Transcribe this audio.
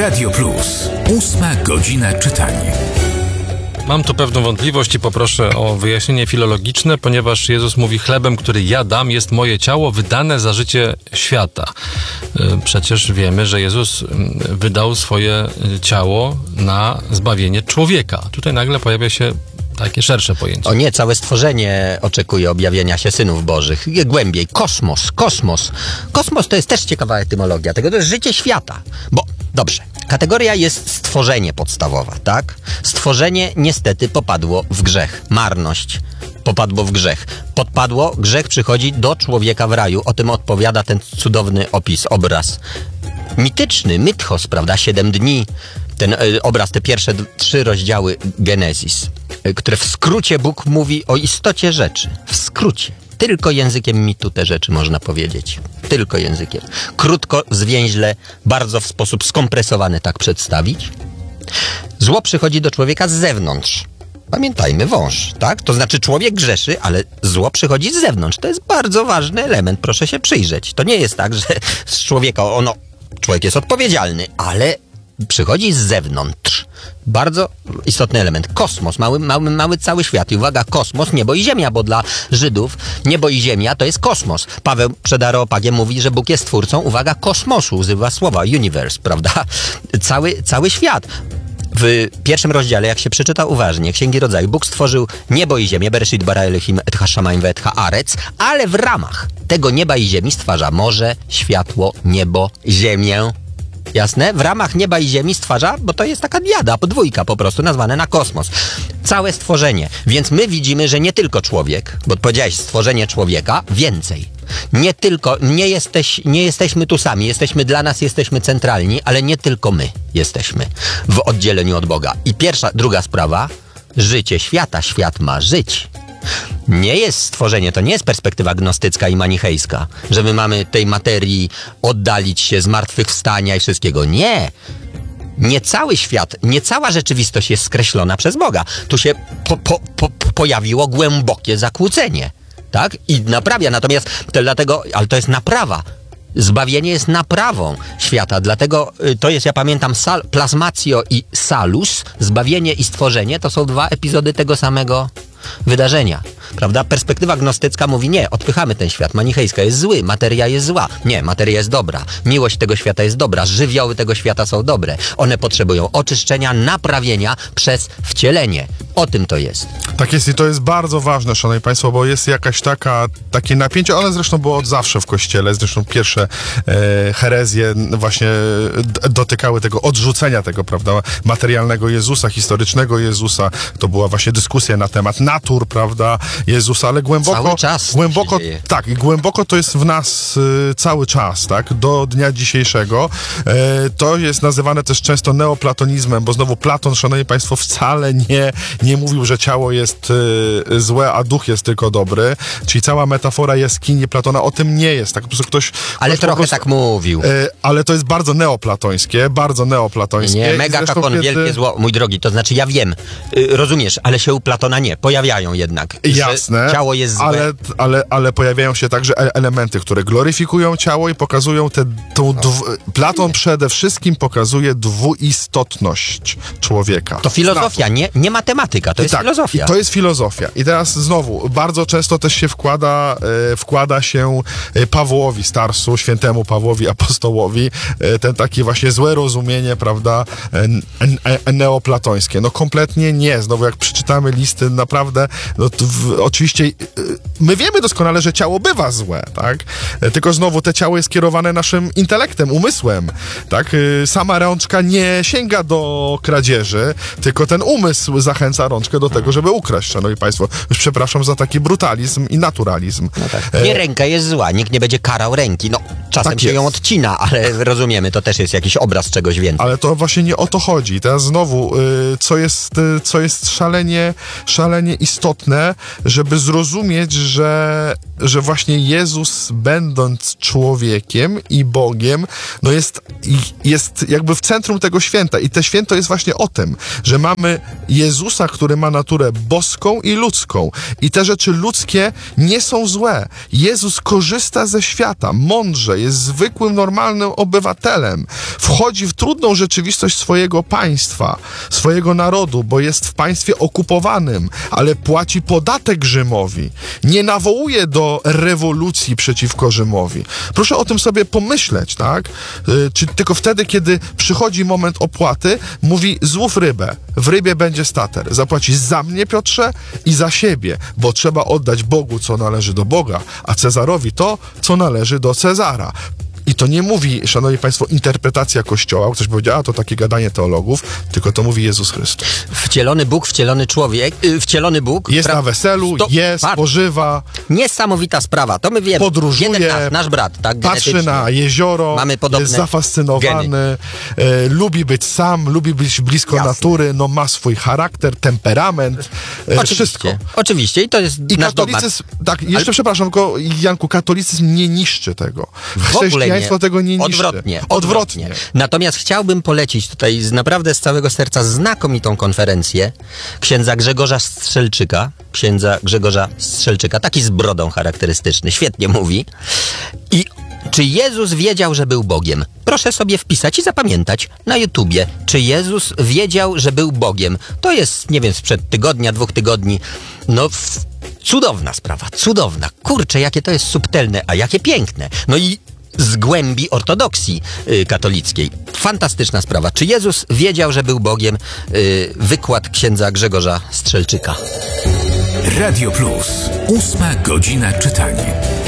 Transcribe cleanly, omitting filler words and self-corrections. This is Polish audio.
Radio Plus. 8 godzina czytania. Mam tu pewną wątpliwość i poproszę o wyjaśnienie filologiczne, ponieważ Jezus mówi: chlebem, który ja dam, jest moje ciało wydane za życie świata. Przecież wiemy, że Jezus wydał swoje ciało na zbawienie człowieka. Tutaj nagle pojawia się takie szersze pojęcie. O nie, całe stworzenie oczekuje objawienia się synów bożych. Głębiej, kosmos. Kosmos to jest też ciekawa etymologia tego, to jest życie świata. Bo, dobrze, kategoria jest stworzenie podstawowa, tak? Stworzenie niestety popadło w grzech, marność. Popadło w grzech. Grzech przychodzi do człowieka w raju. O tym odpowiada ten cudowny opis, obraz mityczny, mythos, prawda? 7 dni. Ten obraz, te pierwsze 3 rozdziały Genezis, które w skrócie Bóg mówi o istocie rzeczy. W skrócie. Tylko językiem mitu te rzeczy można powiedzieć. Tylko językiem. Krótko, zwięźle, bardzo w sposób skompresowany tak przedstawić. Zło przychodzi do człowieka z zewnątrz. Pamiętajmy, wąż, tak? To znaczy człowiek grzeszy, ale zło przychodzi z zewnątrz. To jest bardzo ważny element, proszę się przyjrzeć. To nie jest tak, że z człowieka, człowiek jest odpowiedzialny, ale przychodzi z zewnątrz. Bardzo istotny element. Kosmos, mały cały świat. I uwaga, kosmos, niebo i ziemia, bo dla Żydów niebo i ziemia to jest kosmos. Paweł przed Areopagiem mówi, że Bóg jest twórcą, uwaga, kosmosu, używa słowa universe, prawda? Cały świat. W pierwszym rozdziale, jak się przeczyta uważnie, Księgi Rodzaju, Bóg stworzył niebo i ziemię, Bereshit bara Elohim et ha-shamayim ve'et ha-arec, ale w ramach tego nieba i ziemi stwarza morze, światło, niebo, ziemię. Jasne? W ramach nieba i ziemi stwarza, bo to jest taka diada, podwójka po prostu, nazwane na kosmos. Całe stworzenie. Więc my widzimy, że nie tylko człowiek, bo powiedziałeś stworzenie człowieka, więcej. Nie jesteśmy tu sami, jesteśmy centralni, ale nie tylko my jesteśmy w oddzieleniu od Boga. I druga sprawa, życie świata. Świat ma żyć. Nie jest stworzenie, to nie jest perspektywa gnostycka i manichejska, że my mamy tej materii oddalić się, zmartwychwstania i wszystkiego. Nie! Nie cały świat, nie cała rzeczywistość jest skreślona przez Boga. Tu się pojawiło głębokie zakłócenie. Tak? I naprawia. Natomiast ale to jest naprawa. Zbawienie jest naprawą świata. Dlatego to jest, ja pamiętam, plasmatio i salus, zbawienie i stworzenie, to są 2 epizody tego samego wydarzenia. Prawda? Perspektywa gnostycka mówi: nie, odpychamy ten świat. Manichejska jest zły, materia jest zła. Nie, materia jest dobra. Miłość tego świata jest dobra. Żywioły tego świata są dobre. One potrzebują oczyszczenia, naprawienia przez wcielenie. O tym to jest. Tak jest i to jest bardzo ważne, szanowni państwo, bo jest takie napięcie, one zresztą było od zawsze w Kościele, zresztą pierwsze herezje właśnie dotykały tego odrzucenia tego, prawda, materialnego Jezusa, historycznego Jezusa. To była właśnie dyskusja na temat natur, prawda, Jezusa, ale głęboko tak, i głęboko to jest w nas cały czas, tak, do dnia dzisiejszego. To jest nazywane też często neoplatonizmem, bo znowu Platon, szanowni państwo, wcale nie mówił, że ciało jest złe, a duch jest tylko dobry. Czyli cała metafora jaskini Platona o tym nie jest. Tak? Po prostu ktoś trochę tak mówił. Ale to jest bardzo neoplatońskie. Nie, megakakon, wielkie zło, mój drogi, to znaczy ja wiem, rozumiesz, ale się u Platona nie pojawiają jednak. Jasne, ciało jest złe. Ale pojawiają się także elementy, które gloryfikują ciało i pokazują Platon przede wszystkim pokazuje dwuistotność człowieka. To filozofia, nie matematyka, to jest filozofia. I to jest filozofia. I teraz znowu, bardzo często też się wkłada się Pawłowi Starsu, świętemu Pawłowi Apostołowi, ten takie właśnie złe rozumienie, prawda, neoplatońskie. No kompletnie nie. Znowu jak przeczytamy listy, naprawdę, oczywiście my wiemy doskonale, że ciało bywa złe, tak? Tylko znowu te ciało jest kierowane naszym intelektem, umysłem, tak? Sama rączka nie sięga do kradzieży, tylko ten umysł zachęca rączkę do tego, żeby ukraść, szanowni państwo. Już przepraszam za taki brutalizm i naturalizm. No tak. Nie, ręka jest zła, nikt nie będzie karał ręki. No, czasem się ją odcina, ale rozumiemy, to też jest jakiś obraz czegoś więcej. Ale to właśnie nie o to chodzi. Teraz znowu, co jest szalenie istotne, żeby zrozumieć, że że właśnie Jezus, będąc człowiekiem i Bogiem, no jest jakby w centrum tego święta. I to święto jest właśnie o tym, że mamy Jezusa, który ma naturę boską i ludzką. I te rzeczy ludzkie nie są złe. Jezus korzysta ze świata, mądrze, jest zwykłym, normalnym obywatelem. Wchodzi w trudną rzeczywistość swojego państwa, swojego narodu, bo jest w państwie okupowanym, ale płaci podatek Rzymowi. Nie nawołuje do rewolucji przeciwko Rzymowi. Proszę o tym sobie pomyśleć, tak? Czy tylko wtedy, kiedy przychodzi moment opłaty, mówi: złów rybę, w rybie będzie stater. Zapłacisz za mnie, Piotrze, i za siebie, bo trzeba oddać Bogu, co należy do Boga, a Cezarowi to, co należy do Cezara. I to nie mówi, szanowni państwo, interpretacja Kościoła, ktoś powiedział, a to takie gadanie teologów, tylko to mówi Jezus Chrystus. Wcielony Bóg, wcielony człowiek, wcielony Bóg. Jest na weselu, spożywa. Niesamowita sprawa, to my wiemy. Podróżuje, jeden nasz brat, tak, patrzy na jezioro, mamy podobne jest zafascynowany, lubi być sam, lubi być blisko natury, no ma swój charakter, temperament, wszystko. Oczywiście, i to jest I nasz katolicyzm, dogmat. tak, jeszcze przepraszam, tylko Janku, katolicyzm nie niszczy tego. W ogóle nie. Tego nie niszczy. Odwrotnie. Natomiast chciałbym polecić tutaj naprawdę z całego serca znakomitą konferencję księdza Grzegorza Strzelczyka, taki z brodą charakterystyczny, świetnie mówi. I czy Jezus wiedział, że był Bogiem? Proszę sobie wpisać i zapamiętać na YouTubie. Czy Jezus wiedział, że był Bogiem? To jest, nie wiem, sprzed tygodnia, 2 tygodni. No, cudowna sprawa, cudowna. Kurczę, jakie to jest subtelne, a jakie piękne. No i z głębi ortodoksji katolickiej. Fantastyczna sprawa. Czy Jezus wiedział, że był Bogiem? Wykład księdza Grzegorza Strzelczyka. Radio Plus. 8. godzina czytania.